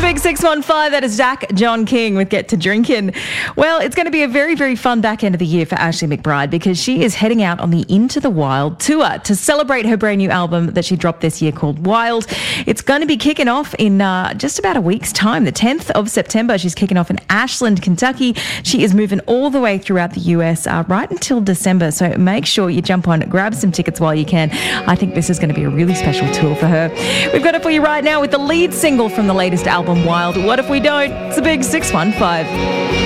Big 615, that is Zach John King with Get to Drinkin'. Well, it's going to be a very, very fun back end of the year for Ashley McBride because she is heading out on the Into the Wild tour to celebrate her brand new album that she dropped this year called Wild. It's going to be kicking off in just about a week's time, the 10th of September. She's kicking off in Ashland, Kentucky. She is moving all the way throughout the US right until December. So make sure you jump on, grab some tickets while you can. I think this is going to be a really special tour for her. We've got it for you right now with the lead single from the latest album, Wild. What if we don't? It's a Big 615.